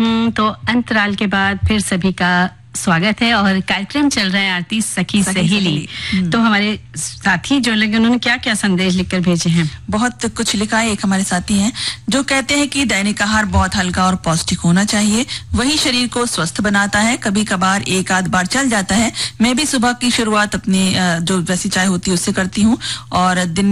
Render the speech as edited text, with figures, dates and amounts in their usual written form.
तो अंतराल के बाद फिर सभी का स्वागत है और कार्यक्रम चल रहा है आरती सखी सहेली। तो हमारे साथी जो लगे उन्होंने क्या क्या संदेश लिखकर भेजे हैं? बहुत कुछ लिखा है। एक हमारे साथी हैं जो कहते हैं कि दैनिक आहार बहुत हल्का और पौष्टिक होना चाहिए, वही शरीर को स्वस्थ बनाता है। कभी कभार एक आध बार चल जाता है। मैं भी सुबह की शुरुआत अपनी जो वैसी चाय होती है उससे करती हूँ और दिन